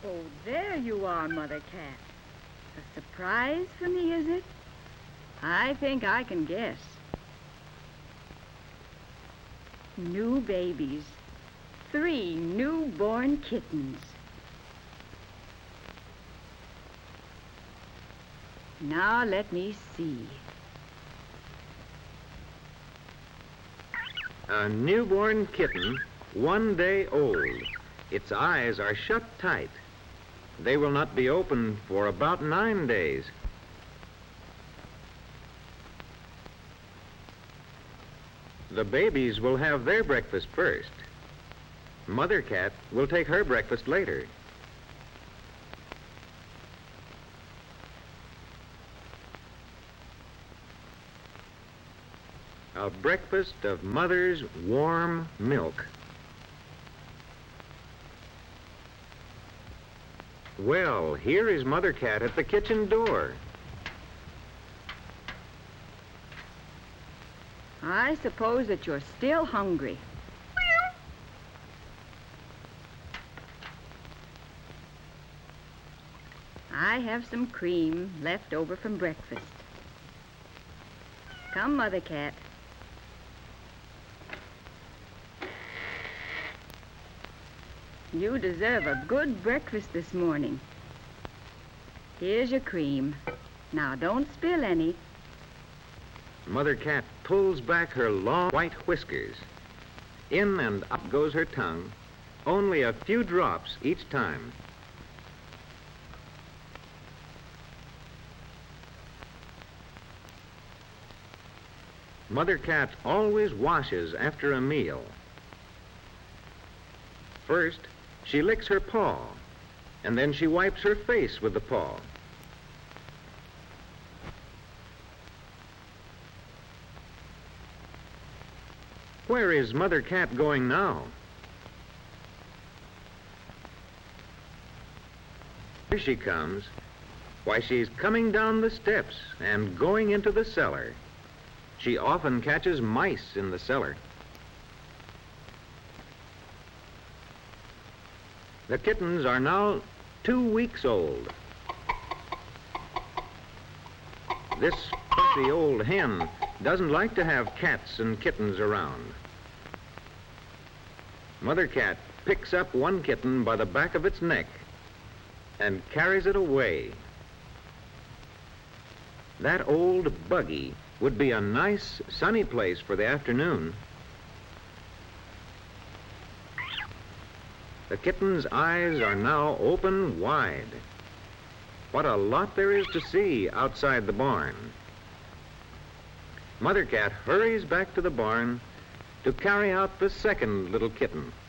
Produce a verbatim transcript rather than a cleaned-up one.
Oh, there you are, Mother Cat. A surprise for me, is it? I think I can guess. New babies. Three newborn kittens. Now let me see. A newborn kitten, one day old. Its eyes are shut tight. They will not be open for about nine days. The babies will have their breakfast first. Mother Cat will take her breakfast later. A breakfast of Mother's warm milk. Well, here is Mother Cat at the kitchen door. I suppose that you're still hungry. I have some cream left over from breakfast. Come, Mother Cat. You deserve a good breakfast this morning. Here's your cream. Now, don't spill any. Mother Cat pulls back her long white whiskers. In and up goes her tongue, only a few drops each time. Mother Cat always washes after a meal. First, she licks her paw, and then she wipes her face with the paw. Where is Mother Cat going now? Here she comes. Why, she's coming down the steps and going into the cellar. She often catches mice in the cellar. The kittens are now two weeks old. This fussy old hen doesn't like to have cats and kittens around. Mother Cat picks up one kitten by the back of its neck and carries it away. That old buggy would be a nice sunny place for the afternoon. The kitten's eyes are now open wide. What a lot there is to see outside the barn. Mother Cat hurries back to the barn to carry out the second little kitten.